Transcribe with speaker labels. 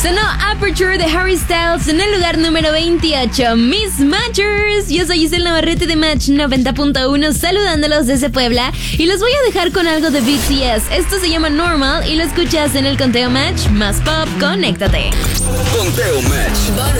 Speaker 1: Sonó Aperture de Harry Styles en el lugar número 28. Miss Matchers. Yo soy Giselle Navarrete de Match 90.1, saludándolos desde Puebla. Y los voy a dejar con algo de BTS. Esto se llama Normal y lo escuchas en el Conteo Match más pop. Conéctate.
Speaker 2: Conteo Match.